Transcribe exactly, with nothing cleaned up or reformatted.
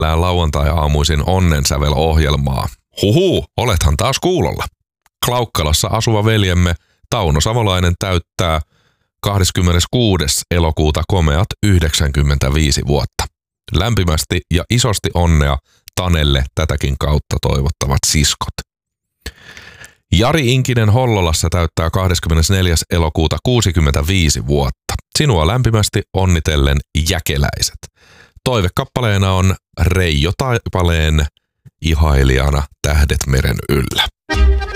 lauantai-aamuisin Onnensävel-ohjelmaa. Huhu, olethan taas kuulolla. Klaukkalassa asuva veljemme Tauno Savolainen täyttää kahdeskymmeneskuudes elokuuta komeat yhdeksänkymmentäviisi vuotta. Lämpimästi ja isosti onnea Tanelle tätäkin kautta toivottavat siskot. Jari Inkinen Hollolassa täyttää kahdeskymmenesneljäs elokuuta kuusikymmentäviisi vuotta. Sinua lämpimästi onnitellen jäkeläiset. Toivekappaleena on Reijo Taipaleen ihailijana Tähdet meren yllä.